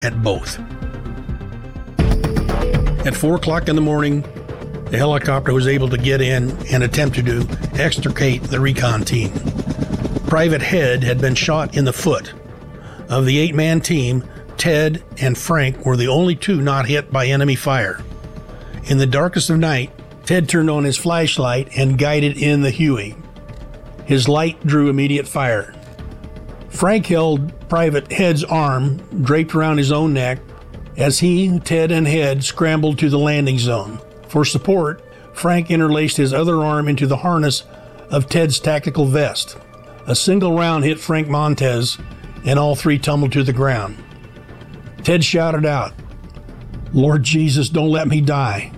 at both. At 4 o'clock in the morning, the helicopter was able to get in and attempted to extricate the recon team. Private Head had been shot in the foot. Of the 8-man team, Ted and Frank were the only 2 not hit by enemy fire. In the darkest of night, Ted turned on his flashlight and guided in the Huey. His light drew immediate fire. Frank held Private Head's arm draped around his own neck as he, Ted, and Head scrambled to the landing zone. For support, Frank interlaced his other arm into the harness of Ted's tactical vest. A single round hit Frank Montez, and all 3 tumbled to the ground. Ted shouted out, "Lord Jesus, don't let me die."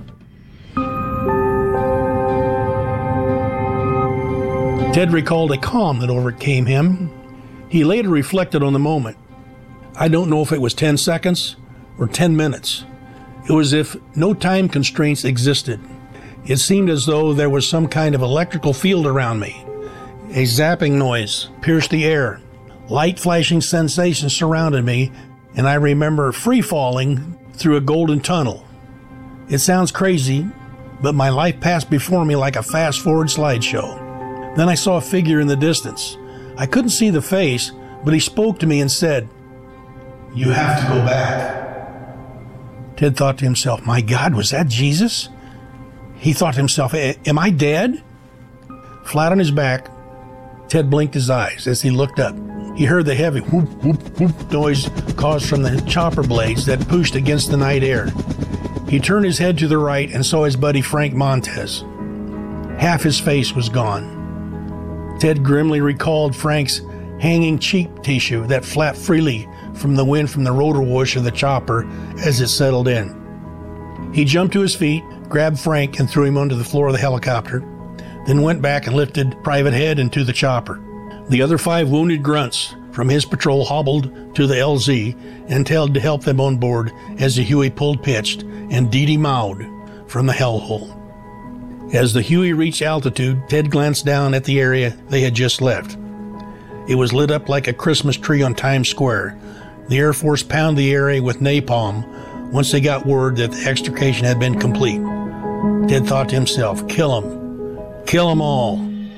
Ted recalled a calm that overcame him. He later reflected on the moment. "I don't know if it was 10 seconds or 10 minutes. It was as if no time constraints existed. It seemed as though there was some kind of electrical field around me. A zapping noise pierced the air. Light flashing sensations surrounded me, and I remember free-falling through a golden tunnel. It sounds crazy, but my life passed before me like a fast-forward slideshow. Then I saw a figure in the distance. I couldn't see the face, but he spoke to me and said, 'You have to go back.'" Ted thought to himself, "My God, was that Jesus?" He thought to himself, "Am I dead?" Flat on his back, Ted blinked his eyes as he looked up. He heard the heavy whoop, whoop, whoop noise caused from the chopper blades that pushed against the night air. He turned his head to the right and saw his buddy Frank Montez. Half his face was gone. Ted grimly recalled Frank's hanging cheek tissue that flapped freely from the wind from the rotor whoosh of the chopper as it settled in. He jumped to his feet, grabbed Frank and threw him onto the floor of the helicopter, then went back and lifted Private Head into the chopper. The other 5 wounded grunts from his patrol hobbled to the LZ and Ted to help them on board as the Huey pulled pitched and Dee Dee mowed from the hellhole. As the Huey reached altitude, Ted glanced down at the area they had just left. It was lit up like a Christmas tree on Times Square. The Air Force pounded the area with napalm once they got word that the extrication had been complete. Ted thought to himself, "Kill them. Kill them all."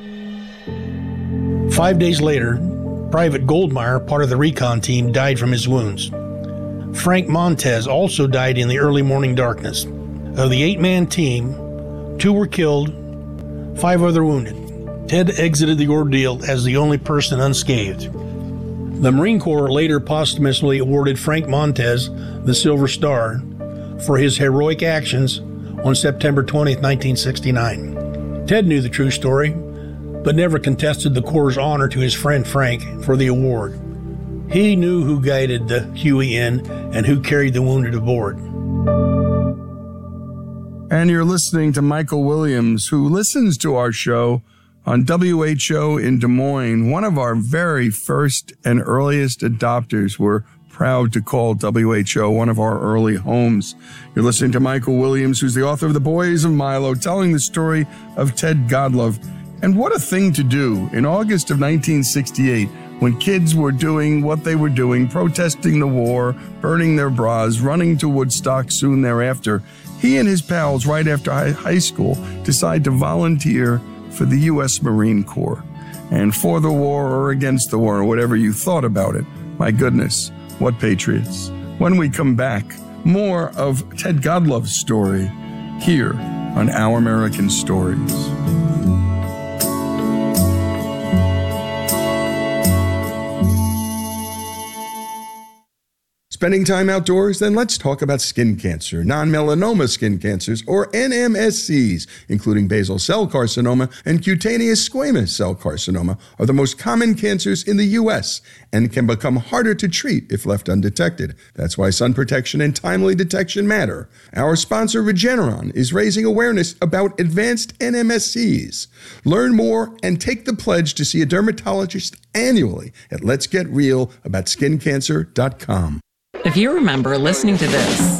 5 days later, Private Goldmeyer, part of the recon team, died from his wounds. Frank Montez also died in the early morning darkness. Of the 8-man team, 2 were killed, 5 other wounded. Ted exited the ordeal as the only person unscathed. The Marine Corps later posthumously awarded Frank Montez the Silver Star for his heroic actions on September 20, 1969. Ted knew the true story, but never contested the Corps' honor to his friend Frank for the award. He knew who guided the Huey in and who carried the wounded aboard. And you're listening to Michael Williams, who listens to our show on WHO in Des Moines. One of our very first and earliest adopters. We're proud to call WHO one of our early homes. You're listening to Michael Williams, who's the author of The Boys of Milo, telling the story of Ted Godlove. And what a thing to do in August of 1968, when kids were doing what they were doing, protesting the war, burning their bras, running to Woodstock soon thereafter. He and his pals, right after high school, decide to volunteer for the U.S. Marine Corps. And for the war or against the war, whatever you thought about it, my goodness, what patriots. When we come back, more of Ted Godlove's story here on Our American Stories. Spending time outdoors? Then let's talk about skin cancer, non-melanoma skin cancers, or NMSCs, including basal cell carcinoma and cutaneous squamous cell carcinoma, are the most common cancers in the U.S. and can become harder to treat if left undetected. That's why sun protection and timely detection matter. Our sponsor, Regeneron, is raising awareness about advanced NMSCs. Learn more and take the pledge to see a dermatologist annually at letsgetrealaboutSkinCancer.com. If you remember listening to this,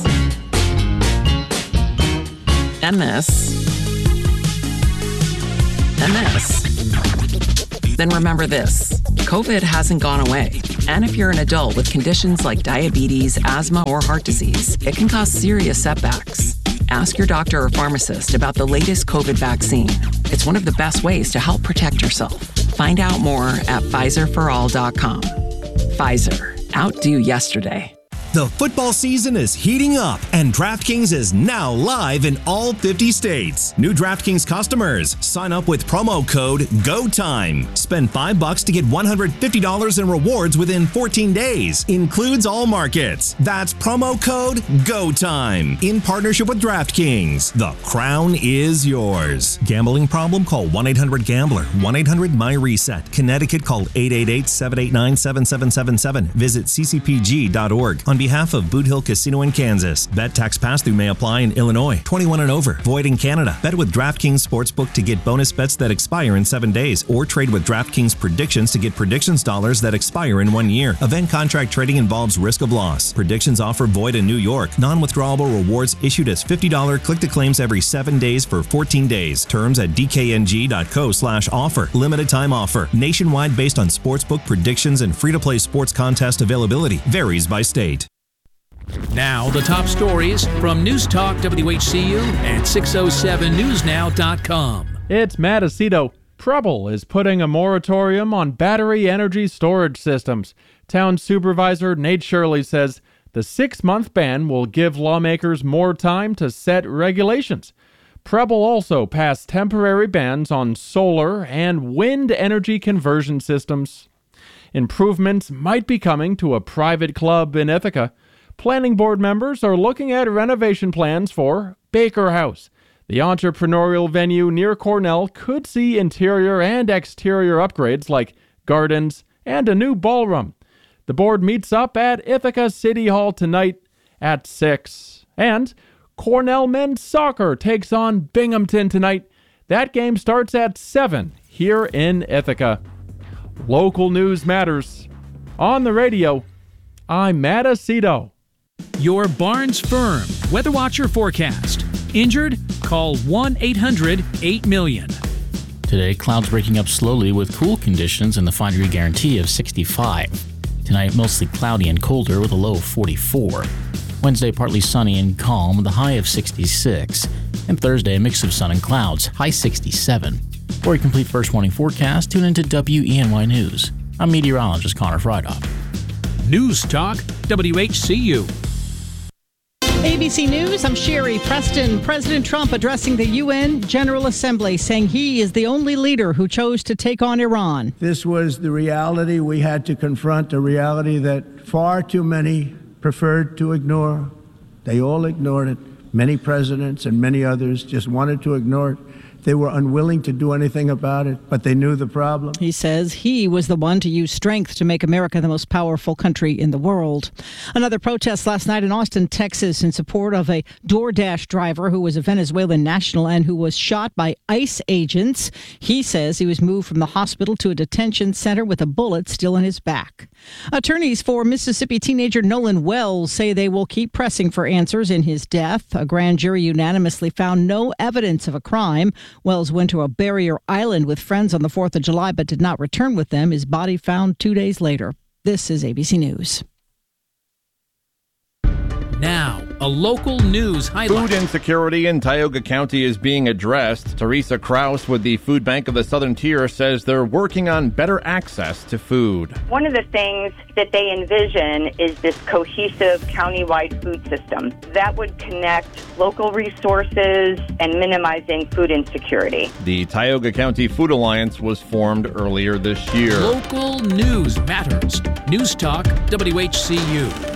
and this, and this, then remember this. COVID hasn't gone away. And if you're an adult with conditions like diabetes, asthma, or heart disease, it can cause serious setbacks. Ask your doctor or pharmacist about the latest COVID vaccine. It's one of the best ways to help protect yourself. Find out more at PfizerForAll.com. Pfizer. Outdo yesterday. The football season is heating up, and DraftKings is now live in all 50 states. New DraftKings customers, sign up with promo code GOTIME. Spend $5 to get $150 in rewards within 14 days. Includes all markets. That's promo code GOTIME. In partnership with DraftKings. The crown is yours. Gambling problem? Call 1-800-GAMBLER. 1-800-MY-RESET. Connecticut, call 888-789-7777. Visit ccpg.org. On behalf of Boot Hill Casino in Kansas. Bet tax pass-through may apply in Illinois. 21 and over. Void in Canada. Bet with DraftKings Sportsbook to get bonus bets that expire in 7 days, or trade with DraftKings Predictions to get predictions dollars that expire in 1 year. Event contract trading involves risk of loss. Predictions offer void in New York. Non-withdrawable rewards issued as $50 click-to-claims every 7 days for 14 days. Terms at dkng.co/offer. Limited time offer. Nationwide based on sportsbook predictions and free-to-play sports contest availability. Varies by state. Now, the top stories from News Talk WHCU and 607newsnow.com. It's Matt Aceto. Preble is putting a moratorium on battery energy storage systems. Town Supervisor Nate Shirley says the 6-month ban will give lawmakers more time to set regulations. Preble also passed temporary bans on solar and wind energy conversion systems. Improvements might be coming to a private club in Ithaca. Planning board members are looking at renovation plans for Baker House. The entrepreneurial venue near Cornell could see interior and exterior upgrades like gardens and a new ballroom. The board meets up at Ithaca City Hall tonight at 6. And Cornell men's soccer takes on Binghamton tonight. That game starts at 7 here in Ithaca. Local news matters. On the radio, I'm Matt Aceto. Your Barnes Firm Weather Watcher forecast. Injured? Call 1-800-8-MILLION. Today, clouds breaking up slowly with cool conditions and the 5-degree guarantee of 65. Tonight, mostly cloudy and colder with a low of 44. Wednesday, partly sunny and calm with a high of 66. And Thursday, a mix of sun and clouds, high 67. For a complete first warning forecast, tune into WENY News. I'm meteorologist Connor Frydop. News Talk WHCU. ABC News, I'm Sherry Preston. President Trump addressing the UN General Assembly, saying he is the only leader who chose to take on Iran. This was the reality we had to confront, a reality that far too many preferred to ignore. They all ignored it. Many presidents and many others just wanted to ignore it. They were unwilling to do anything about it, but they knew the problem. He says he was the one to use strength to make America the most powerful country in the world. Another protest last night in Austin, Texas, in support of a DoorDash driver who was a Venezuelan national and who was shot by ICE agents. He says he was moved from the hospital to a detention center with a bullet still in his back. Attorneys for Mississippi teenager Nolan Wells say they will keep pressing for answers in his death. A grand jury unanimously found no evidence of a crime. Wells went to a barrier island with friends on the 4th of July but did not return with them. His body found 2 days later. This is ABC News. Now, a local news highlight. Food insecurity in Tioga County is being addressed. Teresa Kraus with the Food Bank of the Southern Tier says they're working on better access to food. One of the things that they envision is this cohesive countywide food system that would connect local resources and minimizing food insecurity. The Tioga County Food Alliance was formed earlier this year. Local news matters. News Talk WHCU.